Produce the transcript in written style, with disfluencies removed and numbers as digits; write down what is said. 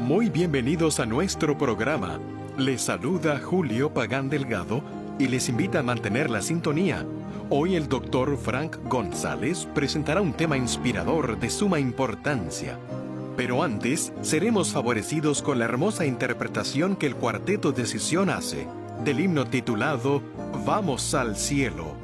Muy bienvenidos a nuestro programa. Les saluda Julio Pagán Delgado y les invita a mantener la sintonía. Hoy el Dr. Frank González presentará un tema inspirador de suma importancia. Pero antes, seremos favorecidos con la hermosa interpretación que el Cuarteto Decisión hace del himno titulado Vamos al Cielo.